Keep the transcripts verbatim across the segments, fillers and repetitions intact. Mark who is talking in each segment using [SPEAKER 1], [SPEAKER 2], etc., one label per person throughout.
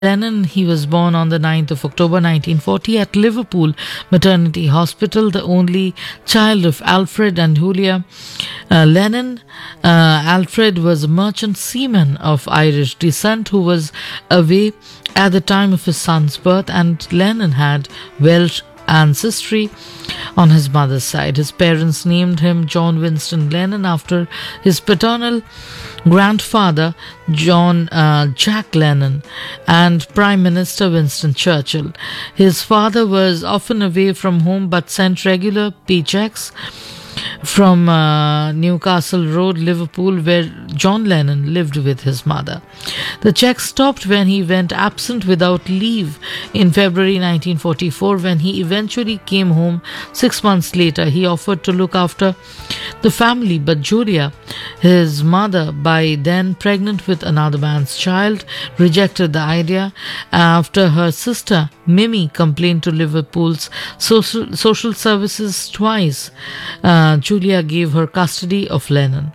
[SPEAKER 1] Lennon, he was born on the ninth of October nineteen forty at Liverpool Maternity Hospital, the only child of Alfred and Julia uh, Lennon. Uh, Alfred was a merchant seaman of Irish descent who was away at the time of his son's birth, and Lennon had Welsh ancestry on his mother's side. His parents named him John Winston Lennon after his paternal grandfather, John uh, Jack Lennon, and Prime Minister Winston Churchill. His father was often away from home but sent regular paychecks from uh, Newcastle Road, Liverpool, where John Lennon lived with his mother. The check stopped when he went absent without leave in February nineteen forty-four. When he eventually came home six months later, he offered to look after the family, but Julia, his mother, by then pregnant with another man's child, rejected the idea after her sister Mimi complained to Liverpool's social, social services twice. Uh, Julia gave her custody of Lennon.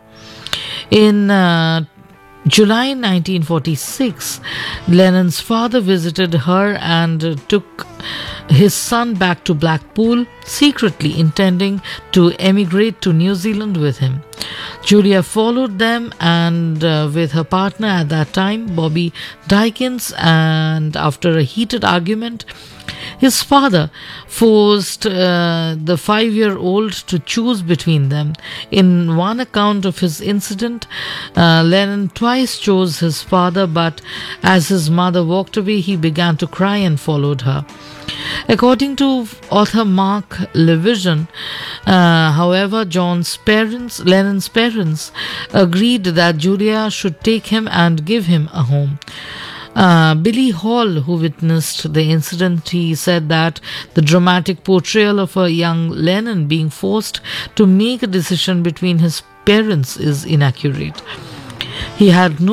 [SPEAKER 1] In uh, July nineteen forty-six, Lennon's father visited her and took his son back to Blackpool, secretly intending to emigrate to New Zealand with him. Julia followed them and uh, with her partner at that time, Bobby Dykins, and after a heated argument, his father forced uh, the five-year-old to choose between them. In one account of his incident, uh, Lennon twice chose his father, but as his mother walked away, he began to cry and followed her. According to author Mark Levision, uh, however, John's parents, Lennon's parents, agreed that Julia should take him and give him a home. Uh, Billy Hall, who witnessed the incident, he said that the dramatic portrayal of a young Lennon being forced to make a decision between his parents is inaccurate. He had no